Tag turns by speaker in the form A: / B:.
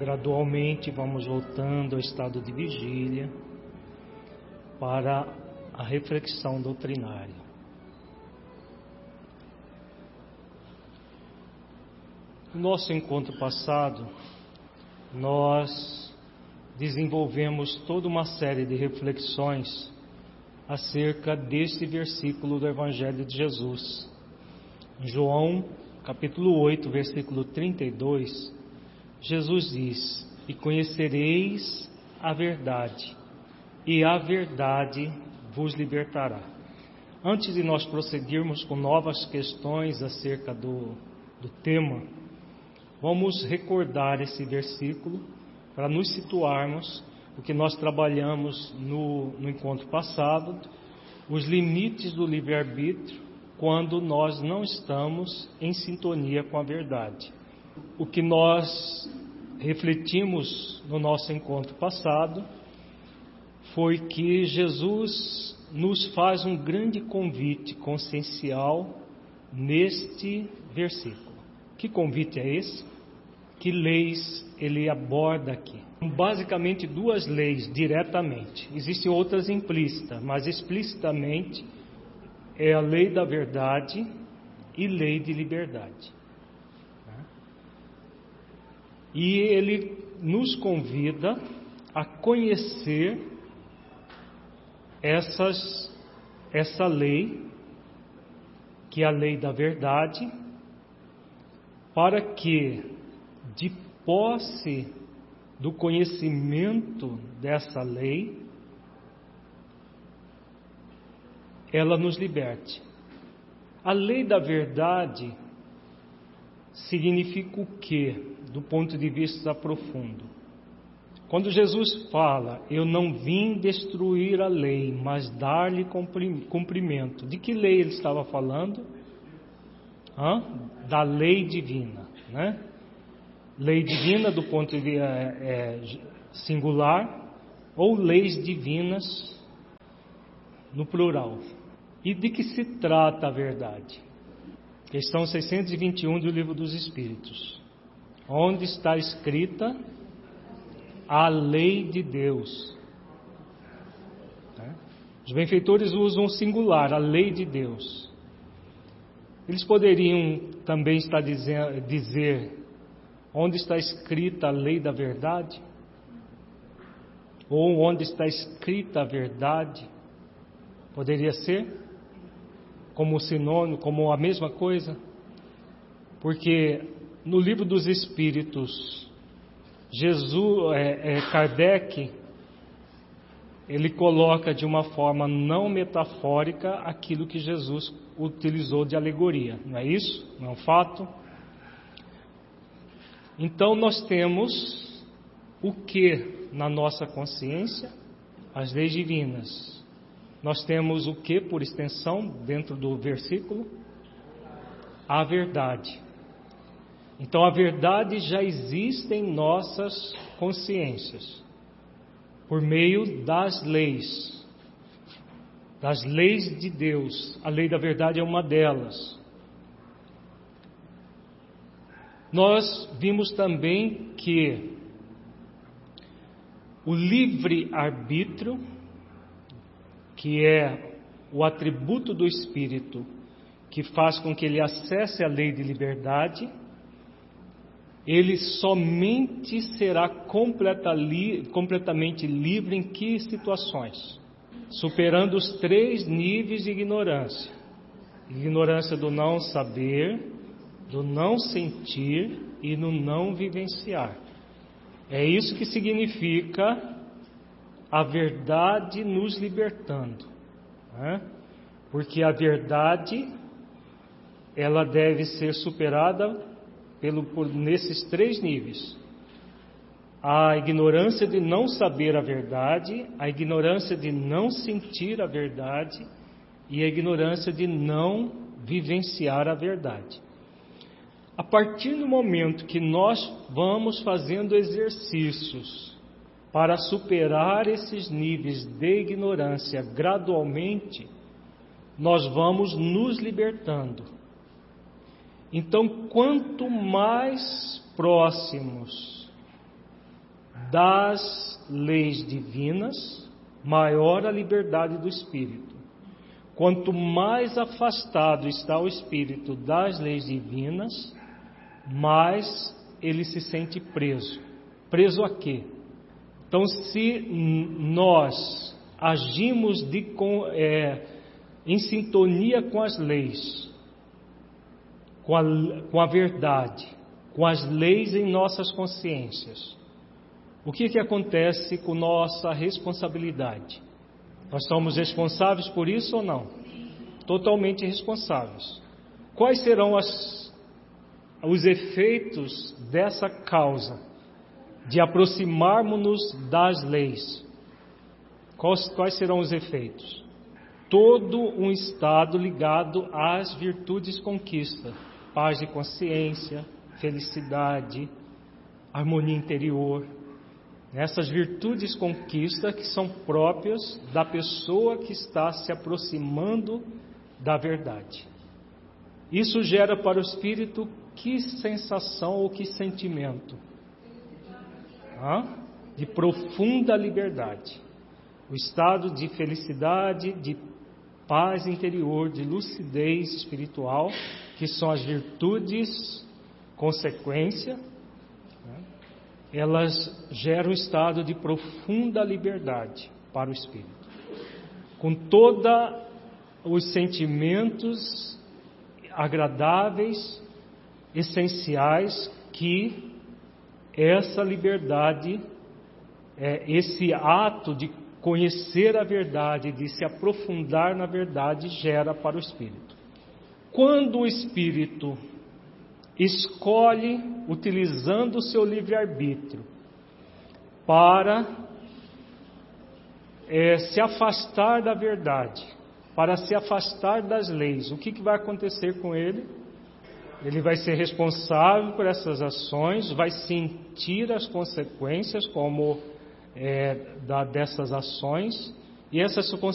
A: gradualmente vamos voltando ao estado de vigília para a reflexão doutrinária. No nosso encontro passado, nós desenvolvemos toda uma série de reflexões acerca deste versículo do Evangelho de Jesus. Em João, capítulo 8, versículo 32, Jesus diz: "E conhecereis a verdade, e a verdade vos libertará." Antes de nós prosseguirmos com novas questões acerca do tema, vamos recordar esse versículo para nos situarmos, o que nós trabalhamos no encontro passado, os limites do livre-arbítrio quando nós não estamos em sintonia com a verdade. O que nós refletimos no nosso encontro passado foi que Jesus nos faz um grande convite consciencial neste versículo. Que convite é esse? Que leis ele aborda aqui? Basicamente duas leis diretamente. Existem outras implícitas, mas explicitamente é a lei da verdade e lei de liberdade. E ele nos convida a conhecer essa lei, que é a lei da verdade, para que, de posse do conhecimento dessa lei, ela nos liberte. A lei da verdade significa o quê, do ponto de vista profundo? Quando Jesus fala, eu não vim destruir a lei, mas dar-lhe cumprimento. De que lei ele estava falando? Da lei divina, né? Lei divina do ponto de vista singular, ou leis divinas no plural. E de que se trata a verdade? Questão 621 do Livro dos Espíritos. Onde está escrita a lei de Deus? Os benfeitores usam o singular, a lei de Deus. Eles poderiam também estar dizer onde está escrita a lei da verdade? Ou onde está escrita a verdade? Poderia ser como sinônimo, como a mesma coisa? Porque no Livro dos Espíritos, Kardec, ele coloca de uma forma não metafórica aquilo que Jesus utilizou de alegoria. Não é isso? Não é um fato? Então nós temos o que na nossa consciência? As leis divinas. Nós temos o que, por extensão, dentro do versículo? A verdade. Então a verdade já existe em nossas consciências, por meio das leis de Deus. A lei da verdade é uma delas. Nós vimos também que o livre-arbítrio, que é o atributo do Espírito que faz com que ele acesse a lei de liberdade, ele somente será completamente livre em que situações? Superando os 3 níveis de ignorância. Ignorância do não saber, do não sentir e do não vivenciar. É isso que significa a verdade nos libertando, né? Porque a verdade, ela deve ser superada nesses 3 níveis: a ignorância de não saber a verdade, a ignorância de não sentir a verdade e a ignorância de não vivenciar a verdade. A partir do momento que nós vamos fazendo exercícios para superar esses níveis de ignorância gradualmente, nós vamos nos libertando. Então, quanto mais próximos das leis divinas, maior a liberdade do espírito. Quanto mais afastado está o espírito das leis divinas, mais ele se sente preso. Preso a quê? Então, se nós agimos em sintonia com as leis, com a verdade, com as leis em nossas consciências, o que acontece com nossa responsabilidade? Nós somos responsáveis por isso ou não? Totalmente responsáveis. Quais serão os efeitos dessa causa de aproximarmos-nos das leis? Quais serão os efeitos? Todo um estado ligado às virtudes conquista, paz de consciência, felicidade, harmonia interior. Essas virtudes conquista que são próprias da pessoa que está se aproximando da verdade. Isso gera para o espírito que sensação ou que sentimento? De profunda liberdade. O estado de felicidade, de paz interior, de lucidez espiritual, que são as virtudes consequência, elas geram um estado de profunda liberdade para o espírito, com todos os sentimentos agradáveis, essenciais que essa liberdade, esse ato de conhecer a verdade, de se aprofundar na verdade, gera para o espírito. Quando o espírito escolhe, utilizando o seu livre-arbítrio, para se afastar da verdade, para se afastar das leis, o que vai acontecer com ele? Ele vai ser responsável por essas ações, vai sentir as consequências dessas ações, e essas